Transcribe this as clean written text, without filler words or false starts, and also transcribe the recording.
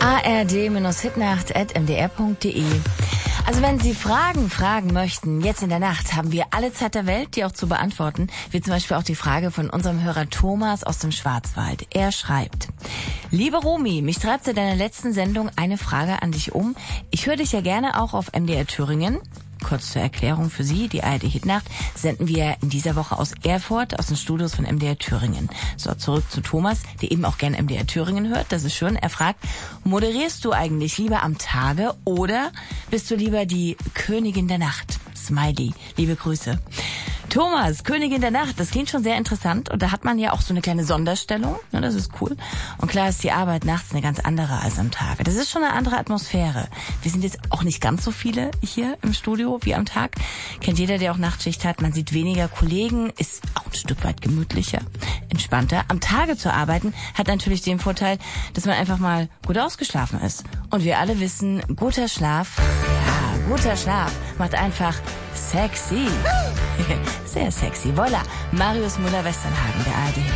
ard-hitnacht@mdr.de. Also wenn Sie fragen möchten, jetzt in der Nacht haben wir alle Zeit der Welt, die auch zu beantworten, wie zum Beispiel auch die Frage von unserem Hörer Thomas aus dem Schwarzwald. Er schreibt: Liebe Romy, mich treibt seit deiner letzten Sendung eine Frage an dich um. Ich höre dich ja gerne auch auf MDR Thüringen. Kurz zur Erklärung für Sie, die ARD Hitnacht senden wir in dieser Woche aus Erfurt, aus den Studios von MDR Thüringen. So, zurück zu Thomas, der eben auch gerne MDR Thüringen hört, das ist schön. Er fragt, moderierst du eigentlich lieber am Tage oder bist du lieber die Königin der Nacht? Smiley, liebe Grüße. Thomas, Königin der Nacht, das klingt schon sehr interessant und da hat man ja auch so eine kleine Sonderstellung, ne, das ist cool. Und klar ist die Arbeit nachts eine ganz andere als am Tage. Das ist schon eine andere Atmosphäre. Wir sind jetzt auch nicht ganz so viele hier im Studio wie am Tag. Kennt jeder, der auch Nachtschicht hat. Man sieht weniger Kollegen, ist auch ein Stück weit gemütlicher, entspannter. Am Tage zu arbeiten hat natürlich den Vorteil, dass man einfach mal gut ausgeschlafen ist. Und wir alle wissen, guter Schlaf macht einfach sexy. Sehr sexy. Voila. Marius Müller-Westernhagen, der ARD.